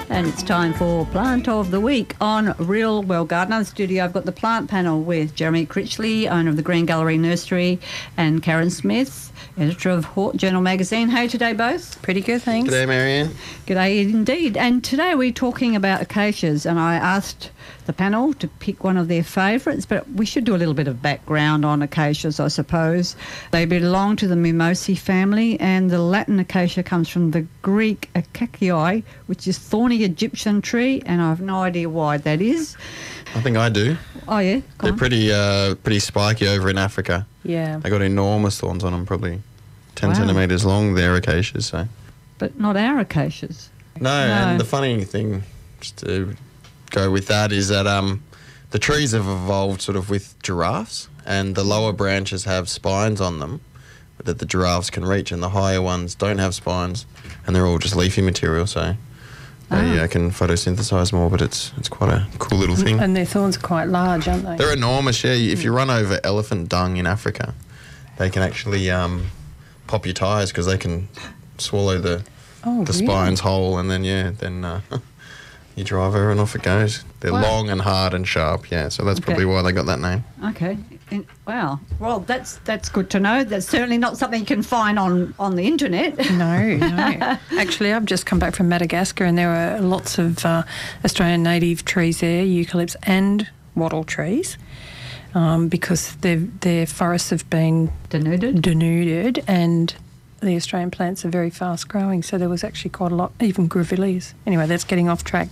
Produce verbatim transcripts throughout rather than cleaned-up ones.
And it's time for Plant of the Week on Real Well Gardener. In the studio, I've got the plant panel with Jeremy Critchley, owner of the Green Gallery Nursery, and Karen Smith, editor of Hort Journal magazine. How are you today, both? Pretty good, thanks. G'day, Marianne. G'day indeed. And today we're talking about acacias, and I asked the panel to pick one of their favourites, but we should do a little bit of background on acacias, I suppose. They belong to the Mimosae family, and the Latin acacia comes from the Greek akakii, which is thorny Egyptian tree, and I have no idea why that is. I think I do. Oh, yeah? Go They're on. pretty uh, pretty spiky over in Africa. Yeah. They got enormous thorns on them, probably ten Wow. centimetres long, their acacias. So. But not our acacias. No, No. and the funny thing, just to go with that, is that um, the trees have evolved sort of with giraffes, and the lower branches have spines on them that the giraffes can reach, and the higher ones don't have spines, and they're all just leafy material, so they Ah. uh, can photosynthesise more, but it's it's quite a cool little thing. And their thorns are quite large, aren't they? They're enormous, yeah. If you run over elephant dung in Africa, they can actually um, pop your tyres because they can swallow the oh, the really? spines whole, and then, yeah, then uh, you drive over and off it goes. They're Wow. long and hard and sharp, yeah, so that's Okay. probably why they got that name. Okay. In, wow. Well, that's that's good to know. That's certainly not something you can find on, on the internet. No, no. Actually, I've just come back from Madagascar, and there were lots of uh, Australian native trees there, eucalypts and wattle trees, um, because their their forests have been Denuded. denuded, and the Australian plants are very fast growing. So there was actually quite a lot, even grevilleas. Anyway, that's getting off track.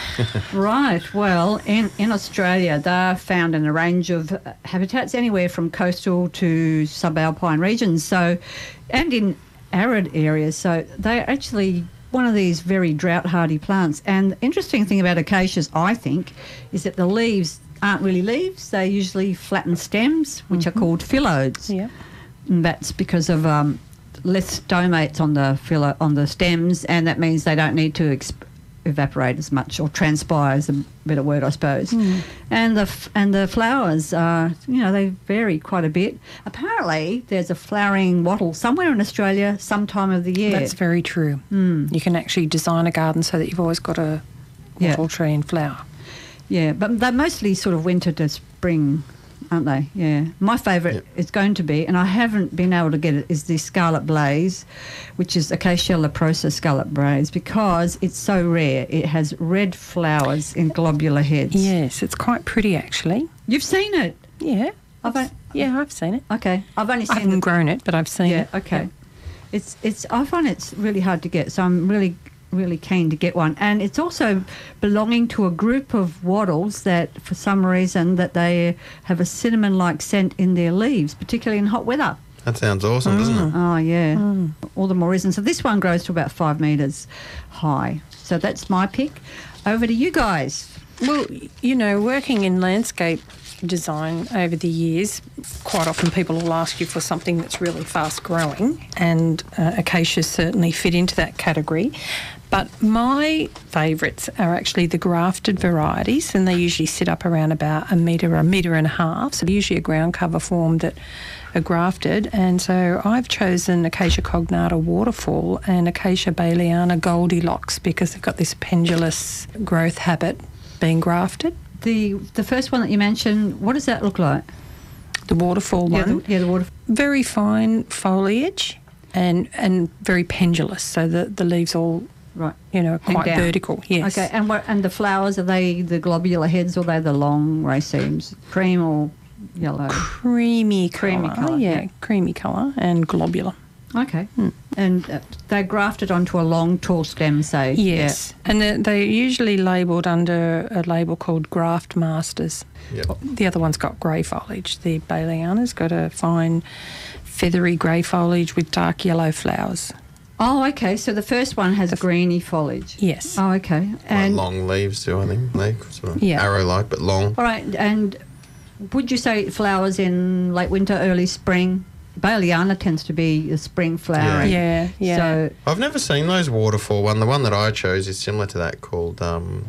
Right. Well, in, in Australia, they're found in a range of habitats, anywhere from coastal to subalpine regions. So, and in arid areas. So they're actually one of these very drought-hardy plants. And the interesting thing about acacias, I think, is that the leaves aren't really leaves. They're usually flattened stems, which are called phyllodes. Yeah. And that's because of um, less stomates on the phyllo- on the stems, and that means they don't need to exp- evaporate as much, or transpire is a better word, I suppose. And the f- and the flowers are, you know, they vary quite a bit. Apparently, there's a flowering wattle somewhere in Australia some time of the year. That's very true. Mm. You can actually design a garden so that you've always got a Yeah. wattle tree in flower. Yeah, but they're mostly sort of winter to spring, aren't they? Yeah. My favourite Yep. is going to be, and I haven't been able to get it, is the Scarlet Blaze, which is Acacia leprosa Scarlet Blaze, because it's so rare. It has red flowers in globular heads. Yes, it's quite pretty actually. You've seen it? Yeah. I've I've, o- yeah, I've seen it. Okay. I've only I seen haven't it. grown it, but I've seen Yeah, it. okay. It's it's. I find it's really hard to get, so I'm really really keen to get one. And it's also belonging to a group of wattles that, for some reason, that they have a cinnamon-like scent in their leaves, particularly in hot weather. That sounds awesome, doesn't it? Oh yeah, Mm. all the more reason. So this one grows to about five metres high. So that's my pick. Over to you guys. Well, you know, working in landscape design over the years, quite often people will ask you for something that's really fast growing, and uh, acacias certainly fit into that category. But my favourites are actually the grafted varieties, and they usually sit up around about a metre or a metre and a half. So they're usually a ground cover form that are grafted. And so I've chosen Acacia cognata waterfall and Acacia baileyana Goldilocks because they've got this pendulous growth habit being grafted. The the first one that you mentioned, what does that look like? The waterfall Yeah, one, the, yeah, the water. very fine foliage and and very pendulous, so the, the leaves all, Right. you know, Hang quite down. vertical. Yes. Okay, and what? And the flowers, are they the globular heads, or are they the long racemes, cream or yellow? Creamy colour. Creamy colour, yeah, yeah. creamy colour and globular. Okay, and uh, they're grafted onto a long, tall stem, say. Yes, and they're, they're usually labelled under a label called Graft Masters. Yep. The other one's got grey foliage. The Baileyana's got a fine feathery grey foliage with dark yellow flowers. Oh, okay. So the first one has greeny foliage. Yes. Oh, okay. Quite And long leaves too, I think. They sort of Yeah. arrow-like, but long. all right. And would you say it flowers in late winter, early spring? Baileyana tends to be a spring flowering. Yeah, yeah. So I've never seen those waterfall one. The one that I chose is similar to that, called um,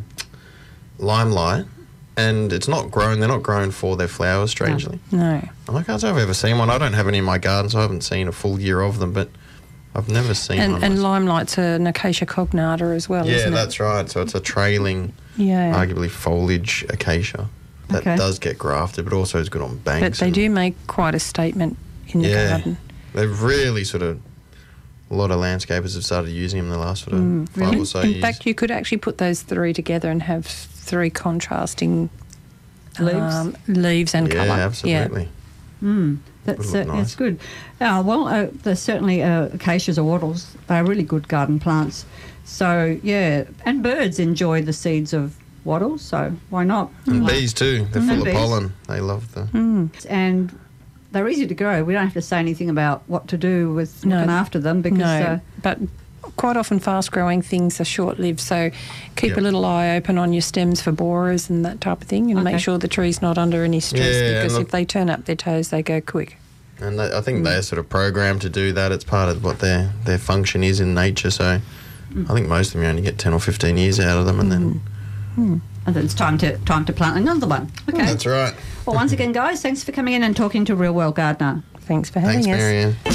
Limelight. And it's not grown, they're not grown for their flowers, strangely. no. I can't say I've ever seen one. I don't have any in my garden, so I haven't seen a full year of them, but I've never seen And, one. and myself. limelight's an Acacia cognata as well, Yeah, isn't it? that's right. So it's a trailing, Yeah. arguably foliage acacia that Okay. does get grafted, but also is good on banks. But they and- do make quite a statement in the Yeah. garden. They've really sort of, a lot of landscapers have started using them in the last sort of Mm, five really? or so In years. fact, you could actually put those three together and have three contrasting Leaves. um, leaves and yeah, colour. absolutely. Mm, that's Would uh, look nice. that's good. Uh, well, uh, there's certainly uh, acacias or wattles. They're really good garden plants. So yeah, and birds enjoy the seeds of wattles. So why not? And bees too. They're Mm. full And of bees. pollen. They love the. Mm. And they're easy to grow. We don't have to say anything about what to do with No. looking after them because No, uh, but quite often fast-growing things are short-lived, so keep Yep. a little eye open on your stems for borers and that type of thing, and Okay. make sure the tree's not under any stress, Yeah, because and if they turn up their toes, they go quick. And they, I think they're sort of programmed to do that. It's part of what their, their function is in nature. So I think most of them you only get ten or fifteen years out of them, and then and then it's time to time to plant another one. Okay. that's right. Well, once again, guys, thanks for coming in and talking to Real World Gardener. Thanks for having Thanks, us. Marianne.